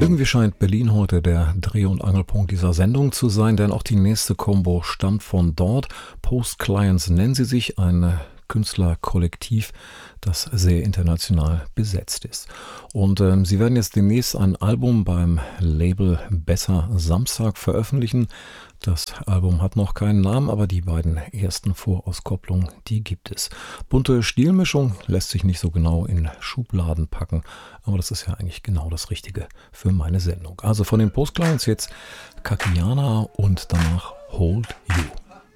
Irgendwie scheint Berlin heute der Dreh- und Angelpunkt dieser Sendung zu sein, denn auch die nächste Combo stammt von dort. Post Clients nennen sie sich, ein Künstlerkollektiv, das sehr international besetzt ist. Und sie werden jetzt demnächst ein Album beim Label Besser Samstag veröffentlichen. Das Album hat noch keinen Namen, aber die beiden ersten Vorauskopplungen, die gibt es. Bunte Stilmischung lässt sich nicht so genau in Schubladen packen, aber das ist ja eigentlich genau das Richtige für meine Sendung. Also von den Post Clients jetzt Kakiana und danach Hold You.